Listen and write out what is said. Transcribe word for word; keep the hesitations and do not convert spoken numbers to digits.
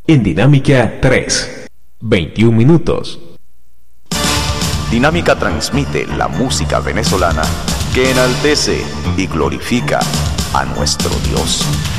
En Dinámica tres, veintiún minutos. Dinámica transmite la música venezolana que enaltece y glorifica a nuestro Dios.